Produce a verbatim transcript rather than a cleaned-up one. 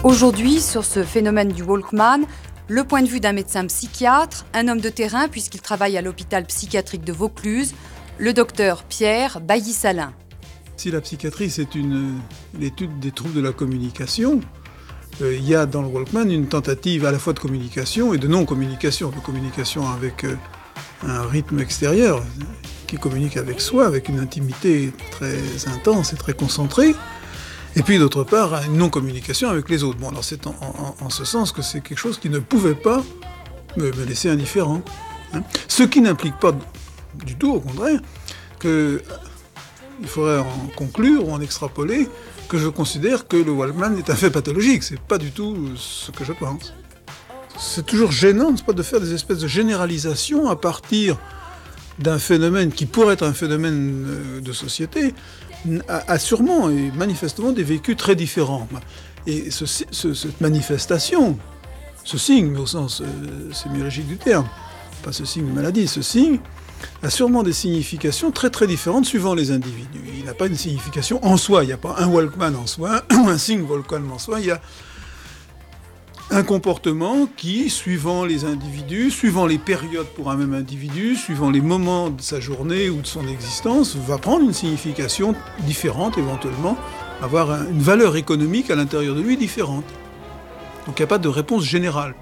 Aujourd'hui, sur ce phénomène du Walkman, le point de vue d'un médecin psychiatre, un homme de terrain puisqu'il travaille à l'hôpital psychiatrique de Vaucluse, le docteur Pierre Bailly-Salin. Si la psychiatrie, c'est une, une étude des troubles de la communication, euh, il y a dans le Walkman une tentative à la fois de communication et de non-communication, de communication avec euh, un rythme extérieur, qui communique avec soi, avec une intimité très intense et très concentrée, et puis d'autre part, une non-communication avec les autres. Bon, alors c'est en, en, en ce sens que c'est quelque chose qui ne pouvait pas me, me laisser indifférent. Hein. Ce qui n'implique pas du tout, au contraire, que il faudrait en conclure ou en extrapoler que je considère que le Walkman est un fait pathologique. C'est pas du tout ce que je pense. C'est toujours gênant, n'est-ce pas, de faire des espèces de généralisations à partir d'un phénomène qui pourrait être un phénomène de société, a sûrement et manifestement des vécus très différents. Et ce, ce, cette manifestation, ce signe, au sens euh, sémiologique du terme, pas ce signe de maladie, ce signe, a sûrement des significations très très différentes suivant les individus. Il n'a pas une signification en soi, il n'y a pas un Walkman en soi, un signe Walkman en soi, il y a un comportement qui, suivant les individus, suivant les périodes pour un même individu, suivant les moments de sa journée ou de son existence, va prendre une signification différente éventuellement, avoir une valeur économique à l'intérieur de lui différente. Donc il n'y a pas de réponse générale.